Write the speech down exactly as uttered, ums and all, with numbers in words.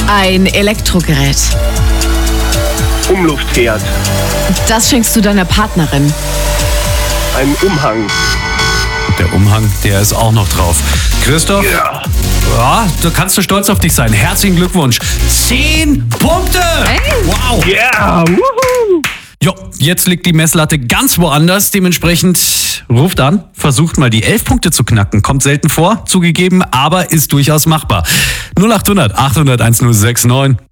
Ein Elektrogerät. Umluftpferd. Das schenkst du deiner Partnerin. Ein Umhang. Der Umhang, der ist auch noch drauf. Christoph, Ja. ja, da kannst du stolz auf dich sein. Herzlichen Glückwunsch. Zehn Punkte! Hey. Wow! Ja, wuhu. Jo, jetzt liegt die Messlatte ganz woanders. Dementsprechend ruft an, versucht mal die elf Punkte zu knacken. Kommt selten vor, zugegeben, aber ist durchaus machbar. null acht hundert achthundert eins null sechs neun.